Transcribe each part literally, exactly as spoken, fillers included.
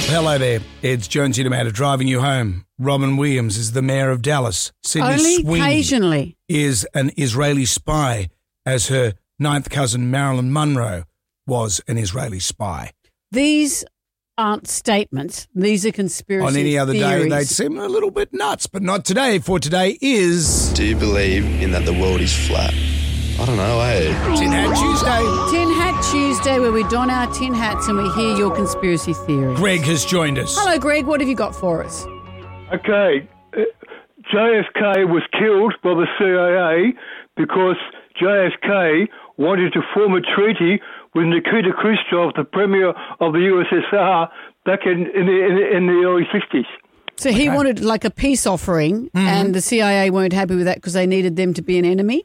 Hello there. It's Jonesy and Amanda driving you home. Robin Williams is the mayor of Dallas. Sydney Only Sweeney occasionally. is an Israeli spy, as her ninth cousin Marilyn Monroe was an Israeli spy. These aren't statements. These are conspiracy On any other theories. day, they'd seem a little bit nuts, but not today, for today is... Do you believe in that the world is flat? I don't know, eh? Tin Hat Tuesday. Tin Hat Tuesday, where we don our tin hats and we hear your conspiracy theories. Greg has joined us. Hello, Greg. What have you got for us? Okay, uh, J F K was killed by the C I A because J F K wanted to form a treaty with Nikita Khrushchev, the premier of the U S S R, back in, in, the, in, the, in the early sixties. So he Okay. wanted like a peace offering, Mm-hmm. and the C I A weren't happy with that because they needed them to be an enemy?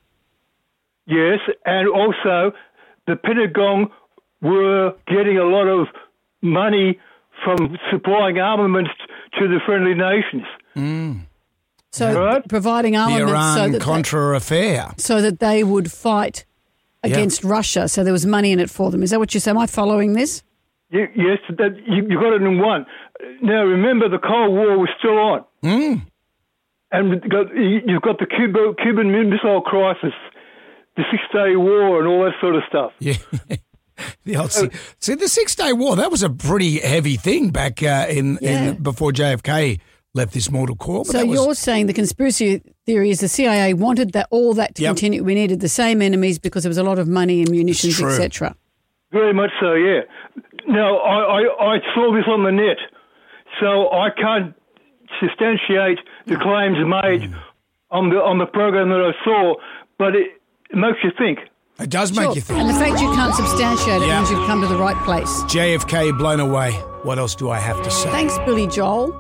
Yes, and also the Pentagon were getting a lot of money from supplying armaments to the friendly nations. So Right. providing The armaments so that, they, Iran-Contra affair. so that they would fight against Russia. So there was money in it for them. Is that what you say? Am I following this? Y- Yes, that, you, you got it in one. Now, remember, the Cold War was still on. Mm. And you've got, you've got the Cuba, Cuban Missile Crisis, the Six-Day War and all that sort of stuff. Yeah. The old, see, see, the Six-Day War, that was a pretty heavy thing back uh, in, Yeah. in before J F K left this mortal coil. But So that was, you're saying the conspiracy theory is the C I A wanted that all that to Yep. continue. We needed the same enemies because there was a lot of money and munitions, It's true. et cetera. Very much so, yeah. Now, I, I, I saw this on the net, so I can't substantiate the claims made on the on the program that I saw, but it, it makes you think. it does make Sure. you think. And the fact you can't substantiate it Yeah. means you've come to the right place. J F K blown away. What else do I have to say? Thanks, Billy Joel.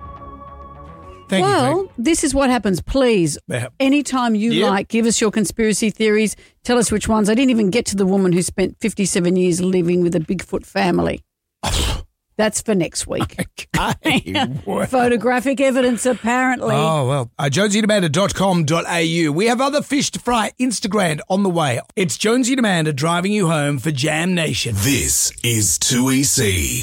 Thank well, you, this is what happens. Please, Yeah. anytime you Yeah. like, give us your conspiracy theories. Tell us which ones. I didn't even get to the woman who spent fifty-seven years living with a Bigfoot family. That's for next week. Greg. Okay. What? Photographic evidence, apparently. Oh, well. Uh, jonesy and amanda dot com dot a u. We have other fish to fry Instagram on the way. It's Jonesy and Amanda driving you home for Jam Nation. This is two E C.